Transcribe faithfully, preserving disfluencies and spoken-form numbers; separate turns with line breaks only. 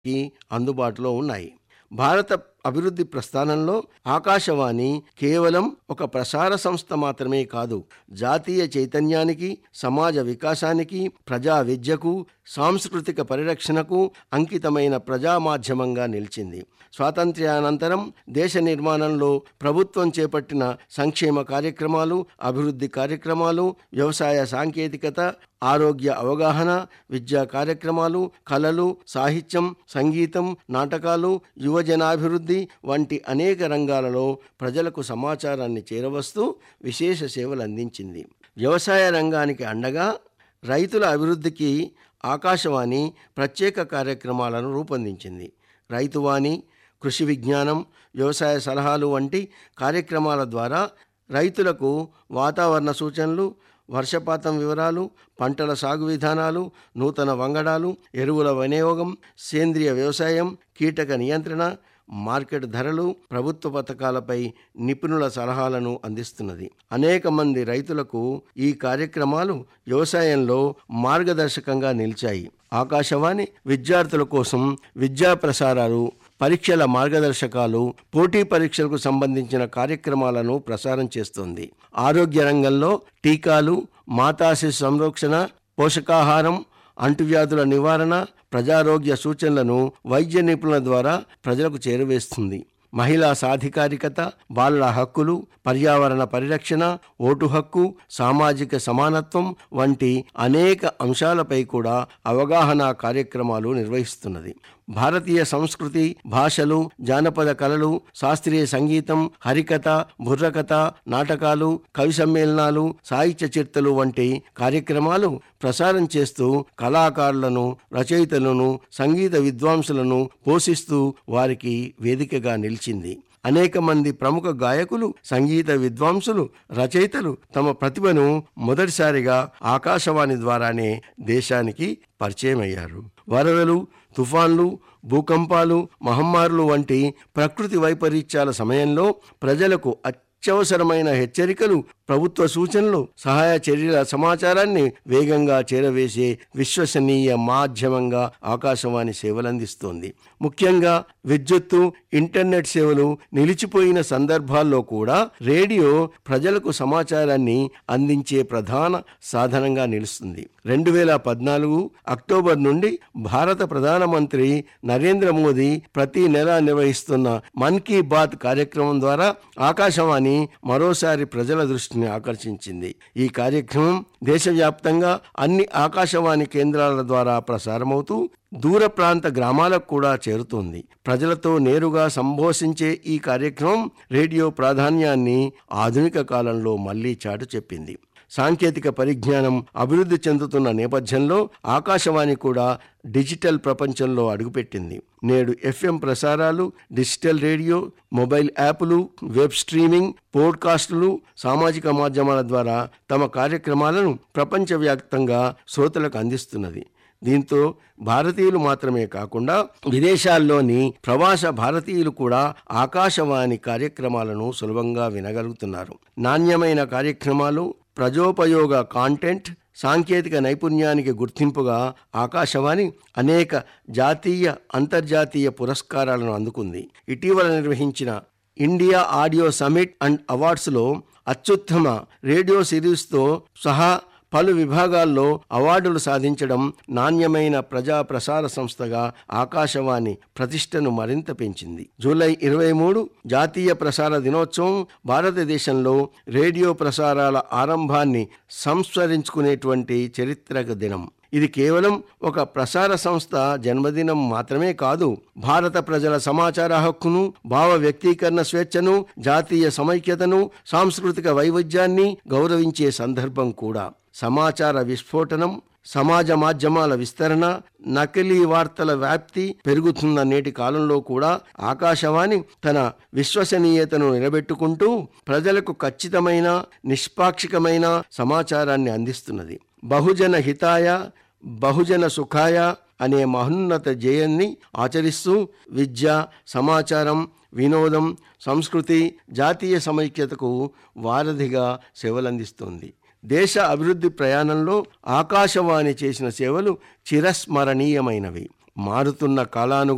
కి అందుబాటులో ఉన్నాయి. భారత అభివృద్ధి ప్రస్థానంలో ఆకాశవాణి కేవలం ఒక ప్రసార సంస్థ మాత్రమే కాదు, జాతీయ చైతన్యానికి, సమాజ వికాసానికి, ప్రజా విద్యకు, సాంస్కృతిక పరిరక్షణకు అంకితమైన ప్రజా మాధ్యమంగా నిలిచింది. స్వాతంత్ర్యానంతరం దేశ నిర్మాణంలో ప్రభుత్వం చేపట్టిన సంక్షేమ కార్యక్రమాలు, అభివృద్ధి కార్యక్రమాలు, వ్యవసాయ సాంకేతికత, ఆరోగ్య అవగాహన, విద్యా కార్యక్రమాలు, కళలు, సాహిత్యం, సంగీతం, నాటకాలు, యువజనాభివృద్ధి వంటి అనేక రంగాలలో ప్రజలకు సమాచారాన్ని చేరవస్తూ విశేష సేవలు అందించింది. వ్యవసాయ రంగానికి అండగా రైతుల అభివృద్ధికి ఆకాశవాణి ప్రత్యేక కార్యక్రమాలను రూపొందించింది. రైతువాణి, కృషి విజ్ఞానం, వ్యవసాయ సలహాలు వంటి కార్యక్రమాల ద్వారా రైతులకు వాతావరణ సూచనలు, వర్షపాతం వివరాలు, పంటల సాగు విధానాలు, నూతన వంగడాలు, ఎరువుల వినియోగం, సేంద్రియ వ్యవసాయం, కీటక నియంత్రణ, మార్కెట్ ధరలు, ప్రభుత్వ పథకాలపై నిపుణుల సలహాలను అందిస్తున్నది. అనేక మంది రైతులకు ఈ కార్యక్రమాలు వ్యవసాయంలో మార్గదర్శకంగా నిలిచాయి. ఆకాశవాణి విద్యార్థుల కోసం విద్యా ప్రసారాలు, పరీక్షల మార్గదర్శకాలు, పోటీ పరీక్షలకు సంబంధించిన కార్యక్రమాలను ప్రసారం చేస్తుంది. ఆరోగ్య రంగంలో టీకాలు, మాతాశిశు సంరక్షణ, పోషకాహారం, అంటువ్యాధుల నివారణ, ప్రజారోగ్య సూచనలను వైద్య నిపుణుల ద్వారా ప్రజలకు చేరవేస్తుంది. మహిళా సాధికారికత, బాలల హక్కులు, పర్యావరణ పరిరక్షణ, ఓటు హక్కు, సామాజిక సమానత్వం వంటి అనేక అంశాలపై కూడా అవగాహన కార్యక్రమాలు నిర్వహిస్తున్నది. భారతీయ సంస్కృతి, భాషలు, జానపద కళలు, శాస్త్రీయ సంగీతం, హరికథ, బుర్రకథ, నాటకాలు, కవి సమ్మేళనాలు, సాహిత్య చర్చలు వంటి కార్యక్రమాలు ప్రసారం చేస్తూ కళాకారులను, రచయితలను, సంగీత విద్వాంసులను పోషిస్తూ వారికి వేదికగా నిలిచింది. అనేక మంది ప్రముఖ గాయకులు, సంగీత విద్వాంసులు, రచయితలు తమ ప్రతిభను మొదటిసారిగా ఆకాశవాణి ద్వారానే దేశానికి పరిచయమయ్యారు. వరదలు, తుఫాన్లు, భూకంపాలు, మహమ్మారులు వంటి ప్రకృతి వైపరీత్యాల సమయంలో ప్రజలకు అత్యవసరమైన హెచ్చరికలు, ప్రభుత్వ సూచనలు, సహాయ చర్యల సమాచారాన్ని వేగంగా చేరవేసే విశ్వసనీయ మాధ్యమంగా ఆకాశవాణి సేవలందిస్తోంది. ముఖ్యంగా విద్యుత్తు, ఇంటర్నెట్ సేవలు నిలిచిపోయిన సందర్భాల్లో కూడా రేడియో ప్రజలకు సమాచారాన్ని అందించే ప్రధాన సాధనంగా నిలుస్తుంది. రెండు వేల పద్నాలుగు అక్టోబర్ నుండి భారత ప్రధానమంత్రి నరేంద్ర మోదీ ప్రతి నెల నిర్వహిస్తున్న మన్ కీ బాత్ కార్యక్రమం ద్వారా ఆకాశవాణి మరోసారి ప్రజల దృష్టిని ఆకర్షించింది. ఈ కార్యక్రమం దేశవ్యాప్తంగా అన్ని ఆకాశవాణి కేంద్రాల ద్వారా ప్రసారమవుతూ దూర ప్రాంత గ్రామాలకు కూడా చేరుతోంది. ప్రజలతో నేరుగా సంభాషించే ఈ కార్యక్రమం రేడియో ప్రాధాన్యాన్ని ఆధునిక కాలంలో మళ్లీ చాటు చెప్పింది. సాంకేతిక పరిజ్ఞానం అభివృద్ధి చెందుతున్న నేపథ్యంలో ఆకాశవాణి కూడా డిజిటల్ ప్రపంచంలో అడుగుపెట్టింది. నేడు ఎఫ్ఎం ప్రసారాలు, డిజిటల్ రేడియో, మొబైల్ యాప్లు, వెబ్ స్ట్రీమింగ్, పోడ్కాస్టులు, సామాజిక మాధ్యమాల ద్వారా తమ కార్యక్రమాలను ప్రపంచవ్యాప్తంగా శ్రోతలకు అందిస్తున్నది. దీంతో భారతీయులు మాత్రమే కాకుండా విదేశాల్లోని ప్రవాస భారతీయులు కూడా ఆకాశవాణి కార్యక్రమాలను సులభంగా వినగలుగుతున్నారు. నాణ్యమైన కార్యక్రమాలు, ప్రజోపయోగ కాంటెంట్, సాంకేతిక నైపుణ్యానికి గుర్తింపుగా ఆకాశవాణి అనేక జాతీయ, అంతర్జాతీయ పురస్కారాలను అందుకుంది. ఇటీవల నిర్వహించిన ఇండియా ఆడియో సమిట్ అండ్ అవార్డ్స్లో అత్యుత్తమ రేడియో సిరీస్తో సహా పలు విభాగాల్లో అవార్డులు సాధించడం నాణ్యమైన ప్రజా ప్రసార సంస్థగా ఆకాశవాణి ప్రతిష్టను మరింత పెంచింది. జూలై ఇరవై మూడు జాతీయ ప్రసార దినోత్సవం భారతదేశంలో రేడియో ప్రసారాల ఆరంభాన్ని సంస్మరించుకునేటువంటి చారిత్రక దినం. ఇది కేవలం ఒక ప్రసార సంస్థ జన్మదినం మాత్రమే కాదు, భారత ప్రజల సమాచార హక్కును, భావ వ్యక్తీకరణ స్వేచ్ఛను, జాతీయ సమైక్యతను, సాంస్కృతిక వైవిధ్యాన్ని గౌరవించే సందర్భం కూడా. సమాచార విస్ఫోటనం, సమాజ మాధ్యమాల విస్తరణ, నకిలీ వార్తల వ్యాప్తి పెరుగుతున్న నేటి కాలంలో కూడా ఆకాశవాణి తన విశ్వసనీయతను నిలబెట్టుకుంటూ ప్రజలకు ఖచ్చితమైన, నిష్పాక్షికమైన సమాచారాన్ని అందిస్తున్నది. బహుజన హితాయ, బహుజన సుఖాయ అనే మహోన్నత ధ్యేయాన్ని ఆచరిస్తూ విద్య, సమాచారం, వినోదం, సంస్కృతి, జాతీయ సమైక్యతకు వారధిగా సేవలందిస్తోంది. దేశ అభివృద్ధి ప్రయాణంలో ఆకాశవాణి చేసిన సేవలు చిరస్మరణీయమైనవి. మారుతున్న కాలానుగు